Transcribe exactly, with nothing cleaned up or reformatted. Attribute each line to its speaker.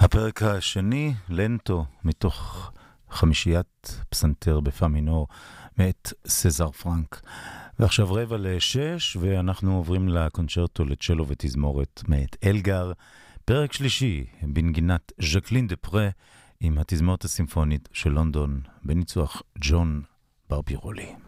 Speaker 1: הפרק השני, לנטו, מתוך חמישיית פסנתר בפא מינור, מאת סזר פרנק. ועכשיו רבע לשש, ואנחנו עוברים לקונצ'רטו לצ'לו ותזמורת מאת אלגר, פרק שלישי, בנגינת ז'קלין דה פרה, עם התזמורת הסימפונית של לונדון, בניצוח ג'ון ברבירולי.